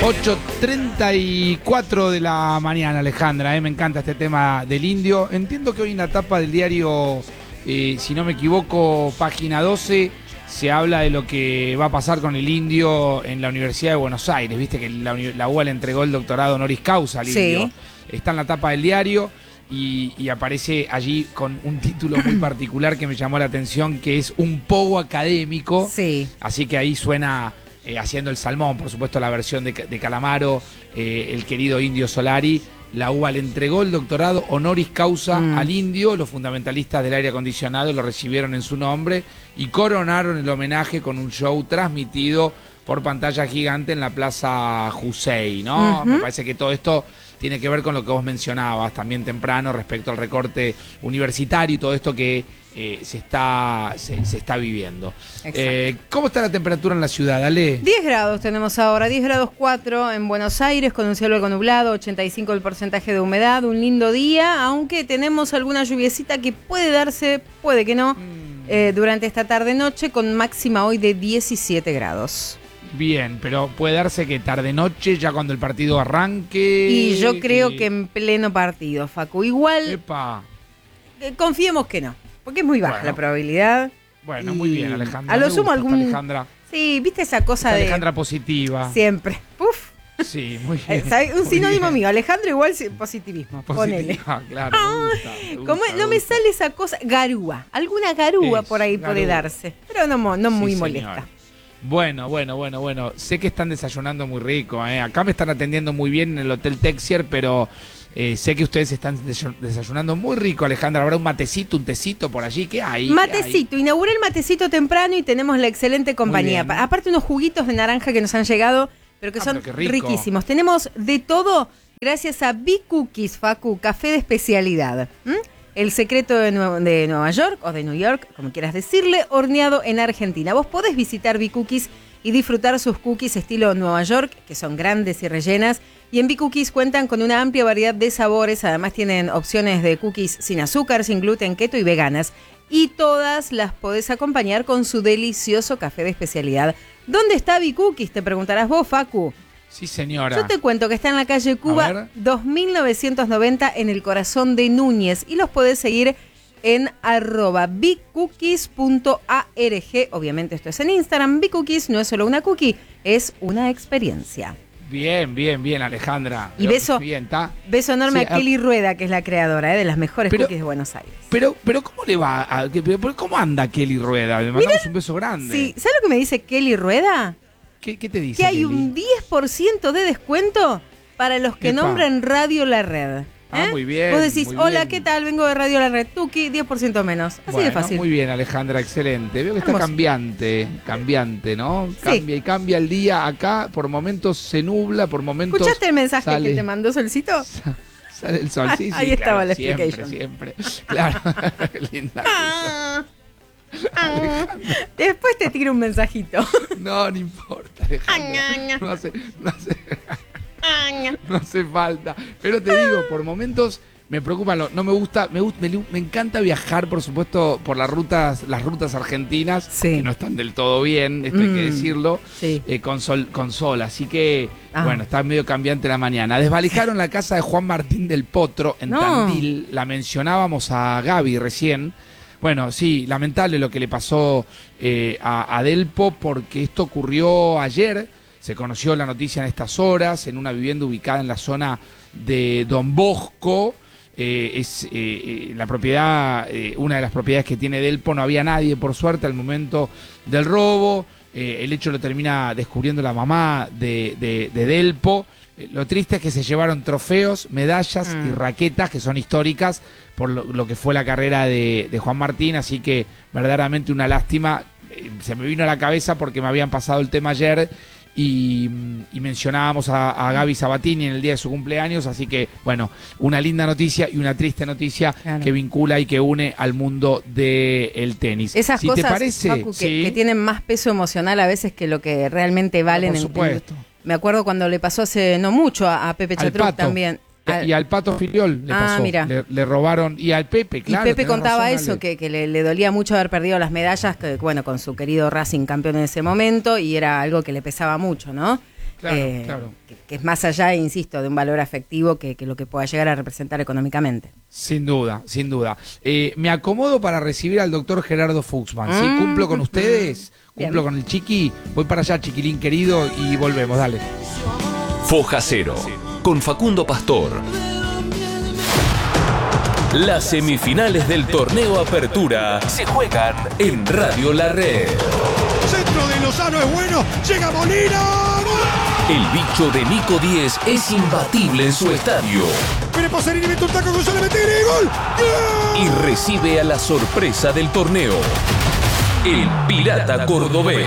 8:34 de la mañana, Alejandra, me encanta este tema del indio. Entiendo que hoy en la tapa del diario, si no me equivoco, página 12, se habla de lo que va a pasar con el indio en la Universidad de Buenos Aires. Viste que la UBA le entregó el doctorado honoris causa al indio. Está en la tapa del diario y aparece allí con un título muy particular que me llamó la atención, que es un pogo académico. Sí. Así que ahí suena... haciendo el salmón, por supuesto, la versión de Calamaro, el querido Indio Solari. La UBA le entregó el doctorado honoris causa al indio. Los fundamentalistas del aire acondicionado lo recibieron en su nombre y coronaron el homenaje con un show transmitido por pantalla gigante en la Plaza Jusey, ¿no? Me parece que todo esto tiene que ver con lo que vos mencionabas también temprano respecto al recorte universitario y todo esto que se está viviendo. ¿Cómo está la temperatura en la ciudad, Ale? 10 grados tenemos ahora, 10 grados 4 en Buenos Aires, con un cielo algo nublado, 85 el porcentaje de humedad, un lindo día, aunque tenemos alguna lluviecita que puede darse, puede que no, durante esta tarde-noche, con máxima hoy de 17 grados. Bien, pero puede darse que tarde-noche, ya cuando el partido arranque. Y yo creo que en pleno partido, Facu. Igual, Epa. Confiemos que no, porque es muy baja la probabilidad. Bueno, muy bien, Alejandra. A lo sumo algún... Alejandra. Sí, viste esa cosa de... Alejandra positiva. Siempre. Uf. Sí, muy bien. Un sinónimo mío, Alejandro igual positivismo. Ponele. Claro, me gusta, no me sale esa cosa, garúa. Alguna garúa por ahí puede darse, pero no muy molesta. Señor. Bueno. Sé que están desayunando muy rico, Acá me están atendiendo muy bien en el Hotel Texier, pero sé que ustedes están desayunando muy rico, Alejandra. ¿Habrá un matecito, un tecito por allí? ¿Qué hay? Matecito. Inauguré el matecito temprano y tenemos la excelente compañía. Aparte unos juguitos de naranja que nos han llegado, pero que son riquísimos. Tenemos de todo gracias a B-Cookies, Facu, café de especialidad. El secreto de Nueva York, o de New York, como quieras decirle, horneado en Argentina. Vos podés visitar B-Cookies y disfrutar sus cookies estilo Nueva York, que son grandes y rellenas. Y en B-Cookies cuentan con una amplia variedad de sabores. Además tienen opciones de cookies sin azúcar, sin gluten, keto y veganas. Y todas las podés acompañar con su delicioso café de especialidad. ¿Dónde está B-Cookies? Te preguntarás vos, Facu. Sí, señora. Yo te cuento que está en la calle Cuba 2990 en el corazón de Núñez y los podés seguir en @bcookies.arg. Obviamente esto es en Instagram. B-Cookies no es solo una cookie, es una experiencia. Bien, Alejandra. Y beso enorme a Kelly Rueda, que es la creadora de las mejores cookies de Buenos Aires. Pero ¿cómo le va? ¿Cómo anda Kelly Rueda? Le mandamos un beso grande. Sí, ¿sabes lo que me dice Kelly Rueda? ¿Qué te dice? Que hay Kelly? un 10% de descuento para los que nombran Radio La Red. Muy bien. Vos decís, hola, ¿qué tal? Vengo de Radio La Red. Tuki, 10% menos. Así de fácil. Muy bien, Alejandra, excelente. Veo que está cambiante, ¿no? Cambia y cambia el día acá. Por momentos se nubla, por momentos ¿Escuchaste el mensaje que te mandó Solcito? Sale el sol, sí. Ahí estaba la explicación. Siempre. Claro, Linda. Después te tiro un mensajito. No importa, Alejandra. No hace falta. Pero te digo, por momentos me preocupa, no me gusta, me encanta viajar, por supuesto, por las rutas argentinas, que no están del todo bien, esto hay que decirlo, con sol. Así que, bueno, está medio cambiante la mañana. Desvalijaron la casa de Juan Martín del Potro en Tandil, la mencionábamos a Gaby recién. Bueno, sí, lamentable lo que le pasó a Delpo, porque esto ocurrió ayer. Se conoció la noticia en estas horas, en una vivienda ubicada en la zona de Don Bosco. Es la propiedad, una de las propiedades que tiene Delpo. No había nadie, por suerte, al momento del robo. El hecho lo termina descubriendo la mamá de Delpo. Lo triste es que se llevaron trofeos, medallas y raquetas que son históricas por lo que fue la carrera de Juan Martín, así que verdaderamente una lástima. Se me vino a la cabeza porque me habían pasado el tema ayer y mencionábamos a Gaby Sabatini en el día de su cumpleaños, así que bueno, una linda noticia y una triste noticia que vincula y que une al mundo del tenis. Esas si cosas, te parece, Facu, que tienen más peso emocional a veces que lo que realmente valen. Por supuesto. Me acuerdo cuando le pasó hace no mucho a Pepe Chatruc también. Y al Pato Filiol le pasó. Mira. Le robaron. Y al Pepe, claro. Y Pepe contaba razón, eso, que le dolía mucho haber perdido las medallas, que bueno, con su querido Racing campeón en ese momento, y era algo que le pesaba mucho, ¿no? Claro. Que es más allá, insisto, de un valor afectivo que lo que pueda llegar a representar económicamente. Sin duda. Me acomodo para recibir al doctor Gerardo Fuchsman. ¿Sí? ¿Cumplo con ustedes? ¿Cumplo con el chiqui? Voy para allá, chiquilín querido, y volvemos, dale. Foja Cero, con Facundo Pastor. Las semifinales del torneo Apertura se juegan en Radio La Red. Centro de Lozano es bueno, llega Molina. El bicho de Nico Díez es imbatible en su estadio. Viene Pasarini, mete un taco, González mete y gol. Y recibe a la sorpresa del torneo, el Pirata Cordobés.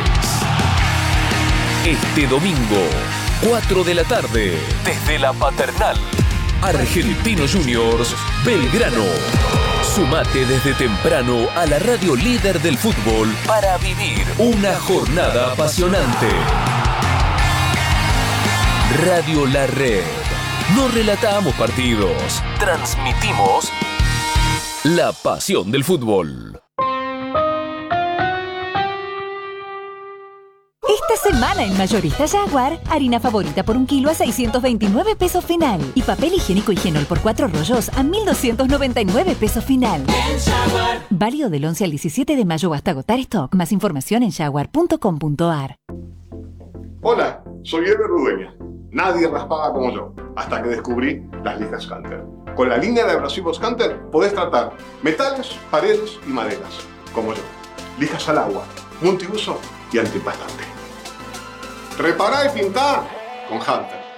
Este domingo, 4 de la tarde, desde la Paternal, Argentinos Juniors, Belgrano. Sumate desde temprano a la radio líder del fútbol para vivir una jornada apasionante. Radio La Red. No relatamos partidos, transmitimos la pasión del fútbol. Esta semana en Mayorista Jaguar, harina favorita por 1 kilo a 629 pesos final. Y papel higiénico Higienol por 4 rollos a 1.299 pesos final. Válido del 11 al 17 de mayo hasta agotar stock. Más información en jaguar.com.ar. Hola, soy Eber Rudeña. Nadie raspaba como yo, hasta que descubrí las lijas Canter. Con la línea de abrasivos Canter podés tratar metales, paredes y maderas, como yo. Lijas al agua, multiuso y antipastante. Repará y pintá con Hunter.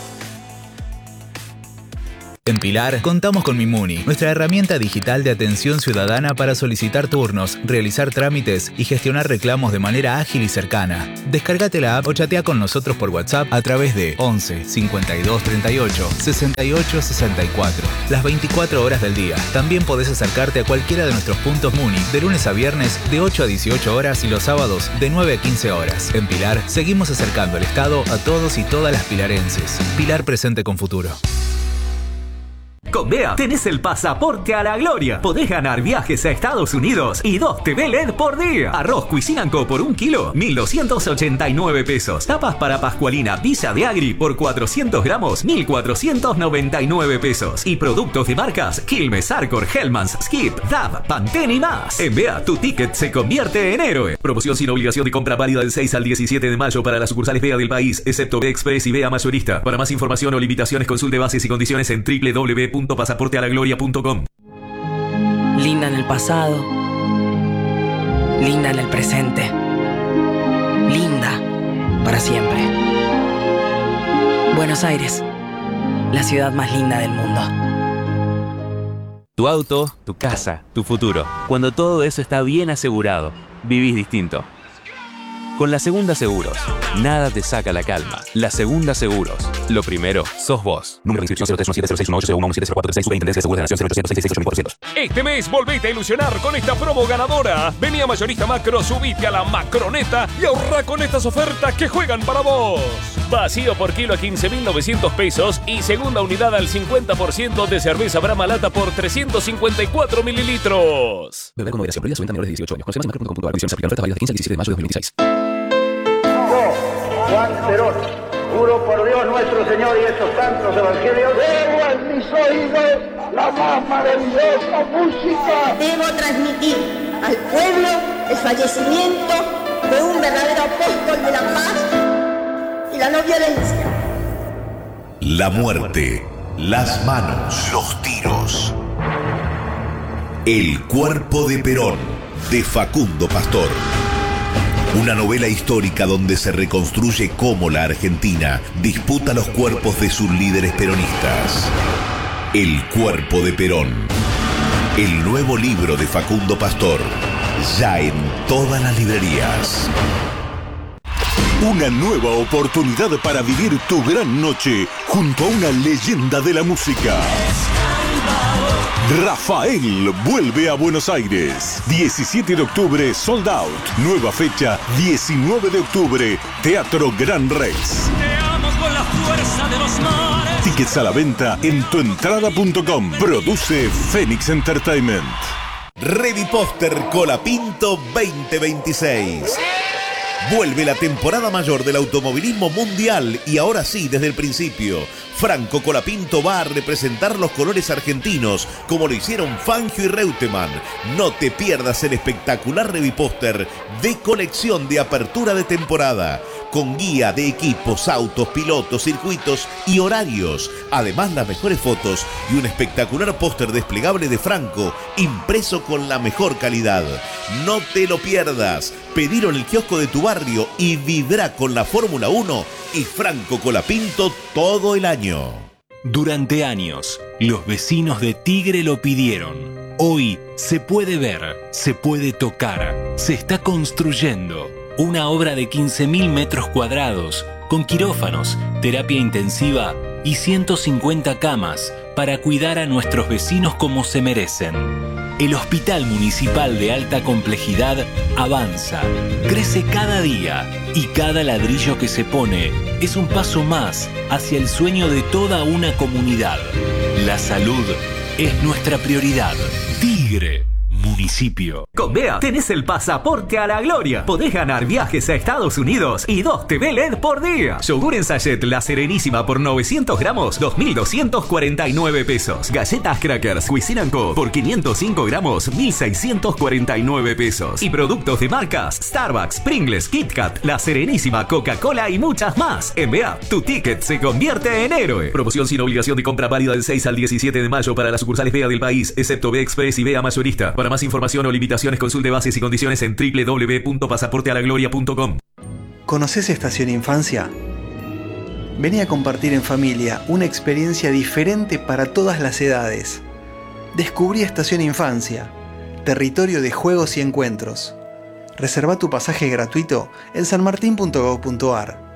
En Pilar contamos con Mimuni, nuestra herramienta digital de atención ciudadana para solicitar turnos, realizar trámites y gestionar reclamos de manera ágil y cercana. Descárgate la app o chatea con nosotros por WhatsApp a través de 11 52 38 68 64. Las 24 horas del día. También podés acercarte a cualquiera de nuestros puntos Muni de lunes a viernes de 8 a 18 horas y los sábados de 9 a 15 horas. En Pilar seguimos acercando el Estado a todos y todas las pilarenses. Pilar presente con futuro. Con BEA tenés el pasaporte a la gloria. Podés ganar viajes a Estados Unidos y 2 TV LED por día. Arroz Cuisine & Co por 1 kilo, 1.289 pesos. Tapas para Pascualina Villa de Agri por 400 gramos, 1.499 pesos. Y productos de marcas Quilmes, Arcor, Hellmann's, Skip, Dab, Pantene y más. En BEA tu ticket se convierte en héroe. Promoción sin obligación de compra válida del 6 al 17 de mayo para las sucursales BEA del país, excepto BEA Express y BEA Mayorista. Para más información o limitaciones consulte bases y condiciones en www.pasaportealagloria.com. Linda en el pasado, linda en el presente, linda para siempre. Buenos Aires, la ciudad más linda del mundo. Tu auto, tu casa, tu futuro. Cuando todo eso está bien asegurado, vivís distinto. Con La Segunda Seguros, nada te saca la calma. La Segunda Seguros. Lo primero, sos vos. Número de inscripción 0317061801170436. Superintendencia de Seguros de la Nación 0800 Este mes volvete a ilusionar con esta promo ganadora. Vení a Mayorista Macro, subite a la Macroneta y ahorra con estas ofertas que juegan para vos. Vacío por kilo a 15.900 pesos y segunda unidad al 50% de cerveza Brahma Lata por 354 mililitros. Beber con moderación. Prohibida su venta a menores de 18 años. Conoce más en macro.com.ar. Condiciones aplican. Oferta válida del 15 al 17 de mayo de 2026. Juan Perón, juro por Dios nuestro Señor y estos santos evangelios, debo en mis oídos la más maravillosa música. Debo transmitir al pueblo el fallecimiento de un verdadero apóstol de la paz y la no violencia. La muerte, las manos, los tiros. El cuerpo de Perón, de Facundo Pastor. Una novela histórica donde se reconstruye cómo la Argentina disputa los cuerpos de sus líderes peronistas. El cuerpo de Perón. El nuevo libro de Facundo Pastor. Ya en todas las librerías. Una nueva oportunidad para vivir tu gran noche junto a una leyenda de la música. Rafael vuelve a Buenos Aires. 17 de octubre, sold out. Nueva fecha, 19 de octubre, Teatro Gran Rex. Te amo con la fuerza de los mares. Tickets a la venta en tuentrada.com. Produce Phoenix Entertainment. Ready Poster Colapinto 2026. Vuelve la temporada mayor del automovilismo mundial y ahora sí, desde el principio. Franco Colapinto va a representar los colores argentinos como lo hicieron Fangio y Reutemann. No te pierdas el espectacular revipóster de colección de apertura de temporada, con guía de equipos, autos, pilotos, circuitos y horarios. Además, las mejores fotos y un espectacular póster desplegable de Franco, impreso con la mejor calidad. No te lo pierdas. Pedilo en el kiosco de tu barrio y vibra con la Fórmula 1 y Franco Colapinto todo el año. Durante años, los vecinos de Tigre lo pidieron. Hoy se puede ver, se puede tocar, se está construyendo. Una obra de 15.000 metros cuadrados, con quirófanos, terapia intensiva y 150 camas para cuidar a nuestros vecinos como se merecen. El Hospital Municipal de Alta Complejidad avanza, crece cada día y cada ladrillo que se pone es un paso más hacia el sueño de toda una comunidad. La salud es nuestra prioridad. Tigre. Municipio. Con BEA tenés el pasaporte a la gloria. Podés ganar viajes a Estados Unidos y 2 TV LED por día. Yogur en sachet La Serenísima por 900 gramos, 2.249 pesos. Galletas Crackers Cuisine & Co por 505 gramos, 1.649 pesos. Y productos de marcas Starbucks, Pringles, Kit Kat, La Serenísima, Coca-Cola y muchas más. En BEA, tu ticket se convierte en héroe. Promoción sin obligación de compra válida del 6 al 17 de mayo para las sucursales BEA del país, excepto BEA Express y BEA Mayorista. Para más información o limitaciones, consulte bases y condiciones en www.pasaportealagloria.com. ¿Conoces Estación Infancia? Vení a compartir en familia una experiencia diferente para todas las edades. Descubrí Estación Infancia, territorio de juegos y encuentros. Reserva tu pasaje gratuito en sanmartin.gov.ar.